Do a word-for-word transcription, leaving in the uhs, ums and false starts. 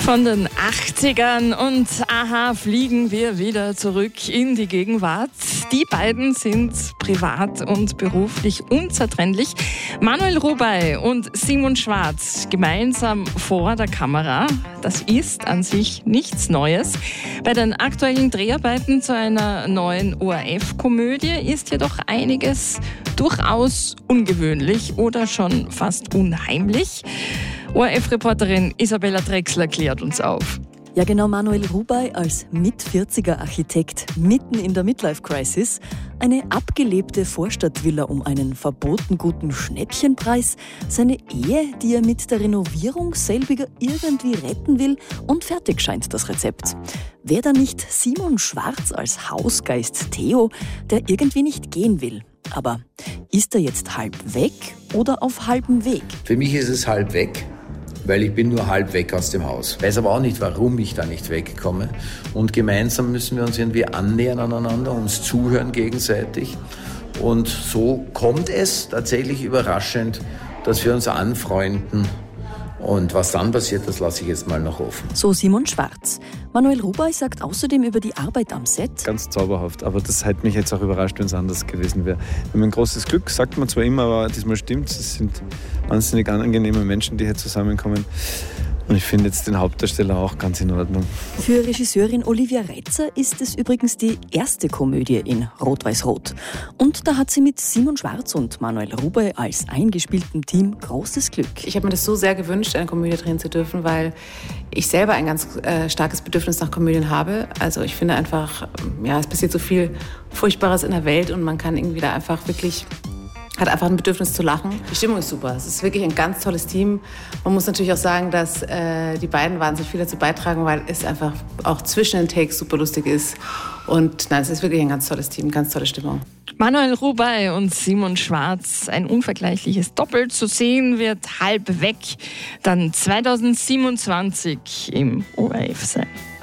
Von den achtzigern und aha, fliegen wir wieder zurück in die Gegenwart. Die beiden sind privat und beruflich unzertrennlich. Manuel Rubey und Simon Schwarz gemeinsam vor der Kamera. Das ist an sich nichts Neues. Bei den aktuellen Dreharbeiten zu einer neuen O R F-Komödie ist jedoch einiges durchaus ungewöhnlich oder schon fast unheimlich. O R F-Reporterin Isabella Drechsler klärt uns auf. Ja genau, Manuel Rubey als Mit-vierziger-Architekt mitten in der Midlife-Crisis, eine abgelebte Vorstadtvilla um einen verboten guten Schnäppchenpreis, seine Ehe, die er mit der Renovierung selbiger irgendwie retten will, und fertig scheint das Rezept. Wer da nicht Simon Schwarz als Hausgeist Theo, der irgendwie nicht gehen will? Aber ist er jetzt halb weg oder auf halbem Weg? Für mich ist es halb weg, weil ich bin nur halb weg aus dem Haus. Ich weiß aber auch nicht, warum ich da nicht wegkomme. Und gemeinsam müssen wir uns irgendwie annähern aneinander, uns zuhören gegenseitig. Und so kommt es tatsächlich überraschend, dass wir uns anfreunden. Und was dann passiert, das lasse ich jetzt mal noch offen. So Simon Schwarz. Manuel Rubey sagt außerdem über die Arbeit am Set: Ganz zauberhaft, aber das hat mich jetzt auch überrascht, wenn es anders gewesen wäre. Wir haben ein großes Glück, sagt man zwar immer, aber diesmal stimmt es. Es sind wahnsinnig angenehme Menschen, die hier zusammenkommen. Und ich finde jetzt den Hauptdarsteller auch ganz in Ordnung. Für Regisseurin Olivia Retzer ist es übrigens die erste Komödie in Rot-Weiß-Rot. Und da hat sie mit Simon Schwarz und Manuel Rubey als eingespieltem Team großes Glück. Ich habe mir das so sehr gewünscht, eine Komödie drehen zu dürfen, weil ich selber ein ganz äh, starkes Bedürfnis nach Komödien habe. Also ich finde einfach, ja, es passiert so viel Furchtbares in der Welt und man kann irgendwie da einfach wirklich... hat einfach ein Bedürfnis zu lachen. Die Stimmung ist super. Es ist wirklich ein ganz tolles Team. Man muss natürlich auch sagen, dass äh, die beiden wahnsinnig viel dazu beitragen, weil es einfach auch zwischen den Takes super lustig ist. Und nein, es ist wirklich ein ganz tolles Team, ganz tolle Stimmung. Manuel Rubey und Simon Schwarz, ein unvergleichliches Doppel zu sehen, wird halb weg dann zwanzig siebenundzwanzig im O R F sein.